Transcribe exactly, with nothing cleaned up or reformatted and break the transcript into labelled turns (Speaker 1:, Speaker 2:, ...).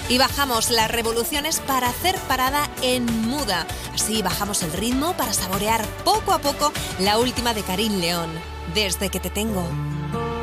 Speaker 1: Y bajamos las revoluciones para hacer parada en muda. Así bajamos el ritmo para saborear poco a poco la última de Karin León, Desde que te tengo.